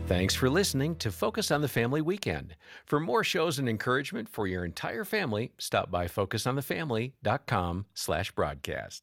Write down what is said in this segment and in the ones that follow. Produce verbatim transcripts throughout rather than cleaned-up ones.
Thanks for listening to Focus on the Family Weekend. For more shows and encouragement for your entire family, stop by focus on the family dot com slash broadcast.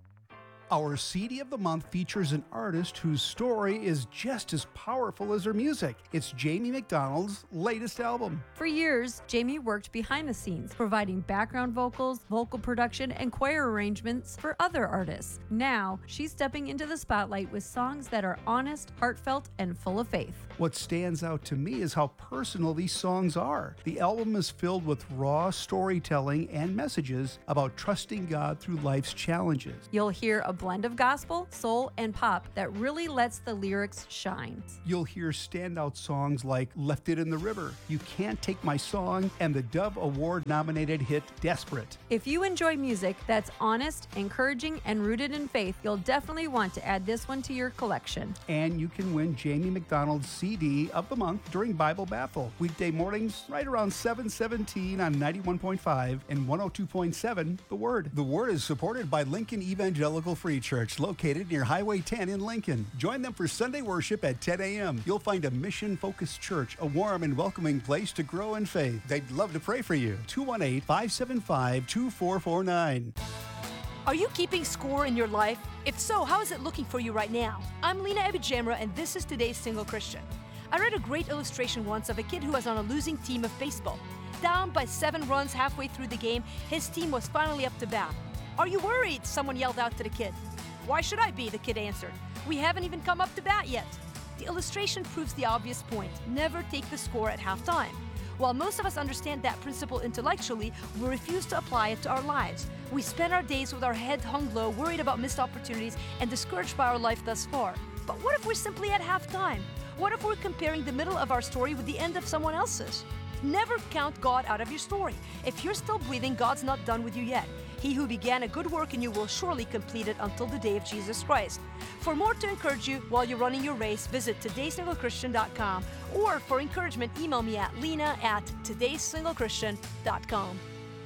Our C D of the Month features an artist whose story is just as powerful as her music. It's Jamie McDonald's latest album. For years, Jamie worked behind the scenes, providing background vocals, vocal production, and choir arrangements for other artists. Now, she's stepping into the spotlight with songs that are honest, heartfelt, and full of faith. What stands out to me is how personal these songs are. The album is filled with raw storytelling and messages about trusting God through life's challenges. You'll hear a blend of gospel, soul, and pop that really lets the lyrics shine. You'll hear standout songs like Left It in the River, You Can't Take My Song, and the Dove Award-nominated hit Desperate. If you enjoy music that's honest, encouraging, and rooted in faith, you'll definitely want to add this one to your collection. And you can win Jamie McDonald's C D of the month during Bible Battle. Weekday mornings right around seven seventeen on ninety-one point five and one oh two point seven, The Word. The Word is supported by Lincoln Evangelical Free Church, located near Highway ten in Lincoln. Join them for Sunday worship at ten a.m. You'll find a mission-focused church, a warm and welcoming place to grow in faith. They'd love to pray for you. two one eight, five seven five, two four four nine. Are you keeping score in your life? If so, how is it looking for you right now? I'm Lena Ebijamra, and this is Today's Single Christian. I read a great illustration once of a kid who was on a losing team of baseball. Down by seven runs halfway through the game, his team was finally up to bat. "Are you worried?" someone yelled out to the kid. "Why should I be?" the kid answered. "We haven't even come up to bat yet." The illustration proves the obvious point: never take the score at halftime. While most of us understand that principle intellectually, we refuse to apply it to our lives. We spend our days with our head hung low, worried about missed opportunities, and discouraged by our life thus far. But what if we're simply at halftime? What if we're comparing the middle of our story with the end of someone else's? Never count God out of your story. If you're still breathing, God's not done with you yet. He who began a good work in you will surely complete it until the day of Jesus Christ. For more to encourage you while you're running your race, visit today single christian dot com, or for encouragement, email me at lena at today single christian dot com.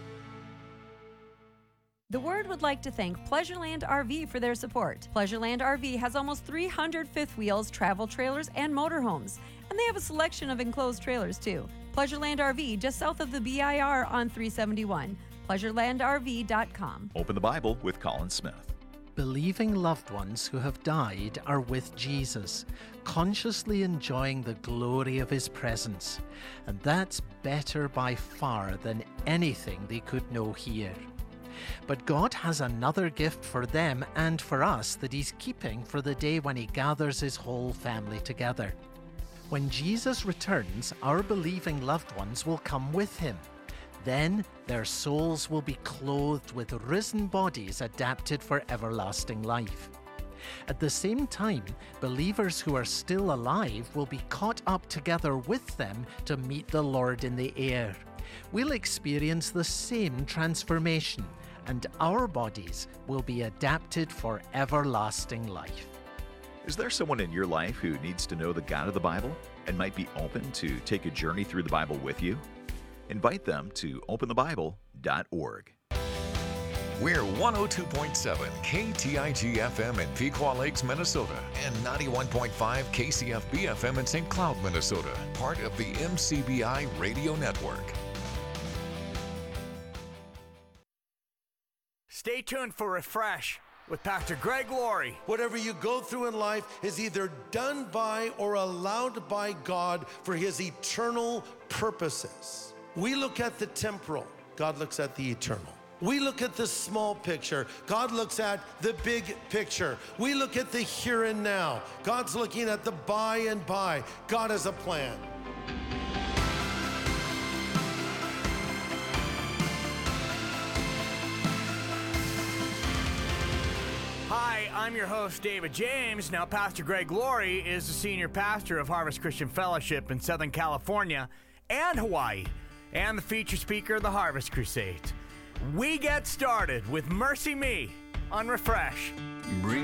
The Word would like to thank Pleasureland R V for their support. Pleasureland R V has almost three hundred fifth wheels, travel trailers, and motorhomes. And they have a selection of enclosed trailers, too. Pleasureland R V, just south of the B I R on three seventy-one. pleasureland r v dot com. Open the Bible with Colin Smith. Believing loved ones who have died are with Jesus, consciously enjoying the glory of His presence. And that's better by far than anything they could know here. But God has another gift for them and for us that He's keeping for the day when He gathers His whole family together. When Jesus returns, our believing loved ones will come with Him. Then their souls will be clothed with risen bodies adapted for everlasting life. At the same time, believers who are still alive will be caught up together with them to meet the Lord in the air. We'll experience the same transformation, and our bodies will be adapted for everlasting life. Is there someone in your life who needs to know the God of the Bible and might be open to take a journey through the Bible with you? Invite them to open the bible dot org. We're one oh two point seven K T I G F M in Pequot Lakes, Minnesota, and ninety-one point five K C F B F M in Saint Cloud, Minnesota, part of the M C B I Radio Network. Stay tuned for Refresh with Pastor Greg Laurie. Whatever you go through in life is either done by or allowed by God for His eternal purposes. We look at the temporal, God looks at the eternal. We look at the small picture, God looks at the big picture. We look at the here and now, God's looking at the by and by. God has a plan. Hi, I'm your host, David James. Now, Pastor Greg Laurie is the senior pastor of Harvest Christian Fellowship in Southern California and Hawaii, and the feature speaker of the Harvest Crusade. We get started with Mercy Me on Refresh. Bring